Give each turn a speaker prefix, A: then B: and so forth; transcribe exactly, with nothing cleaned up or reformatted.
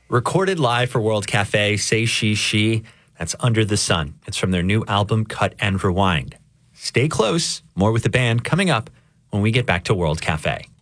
A: Recorded live for World Cafe, Say She She. That's Under the Sun. It's from their new album, Cut and Rewind. Stay close. More with the band coming up when we get back to World Cafe.